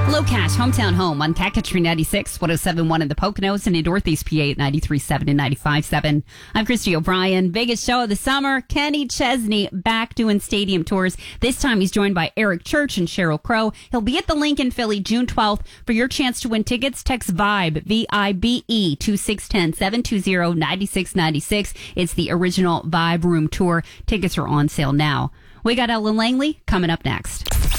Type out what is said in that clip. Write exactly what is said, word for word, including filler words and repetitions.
Low Cash, Hometown Home on Cat Country ninety-six, one oh seven point one in the Poconos, and in Northeast P A at ninety-three point seven and ninety-five point seven. I'm Christy O'Brien. Biggest show of the summer, Kenny Chesney back doing stadium tours. This time he's joined by Eric Church and Sheryl Crow. He'll be at the Lincoln Philly June twelfth. For your chance to win tickets, text VIBE, V I B E, to six one zero, seven two zero, nine six nine six. It's the original Vibe Room Tour. Tickets are on sale now. We got Ellen Langley coming up next.